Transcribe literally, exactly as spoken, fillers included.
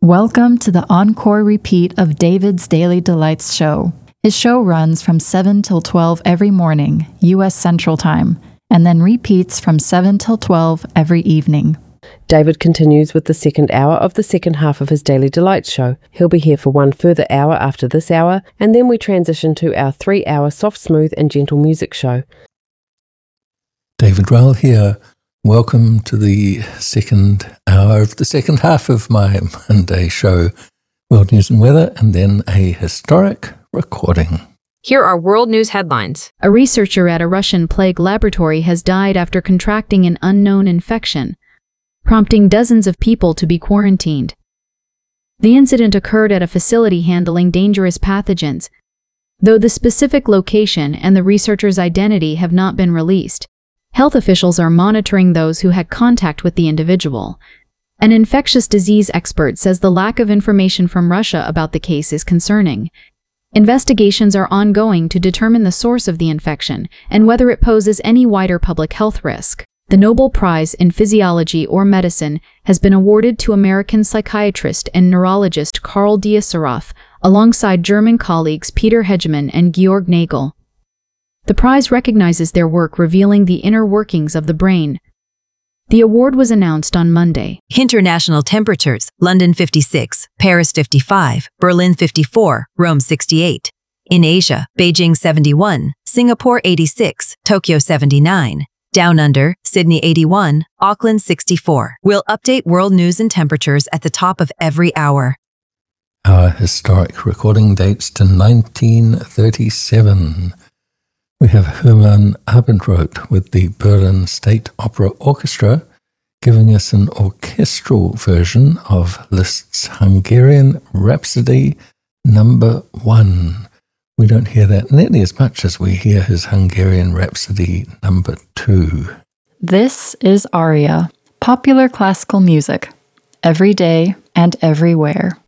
Welcome to the encore repeat of David's Daily Delights show. His show runs from seven till twelve every morning, U S Central Time, and then repeats from seven till twelve every evening. David continues with the second hour of the second half of his Daily Delights show. He'll be here for one further hour after this hour, and then we transition to our three-hour soft, smooth and gentle music show. David Rowell here. Welcome to the second hour of the second half of my Monday show, World News and Weather, and then a historic recording. Here are world news headlines. A researcher at a Russian plague laboratory has died after contracting an unknown infection, prompting dozens of people to be quarantined. The incident occurred at a facility handling dangerous pathogens, though the specific location and the researcher's identity have not been released. Health officials are monitoring those who had contact with the individual. An infectious disease expert says the lack of information from Russia about the case is concerning. Investigations are ongoing to determine the source of the infection and whether it poses any wider public health risk. The Nobel Prize in Physiology or Medicine has been awarded to American psychiatrist and neurologist Karl Dias-Arath, alongside German colleagues Peter Hegemann and Georg Nagel. The prize recognizes their work revealing the inner workings of the brain. The award was announced on Monday. International temperatures: London fifty-six, Paris fifty-five, Berlin fifty-four, Rome sixty-eight. In Asia, Beijing seventy-one, Singapore eighty-six, Tokyo seventy-nine. Down Under, Sydney eighty-one, Auckland sixty-four. We'll update world news and temperatures at the top of every hour. Our historic recording dates to nineteen thirty-seven. We have Hermann Abendroth with the Berlin State Opera Orchestra giving us an orchestral version of Liszt's Hungarian Rhapsody number one. We don't hear that nearly as much as we hear his Hungarian Rhapsody number two. This is Aria, popular classical music, every day and everywhere.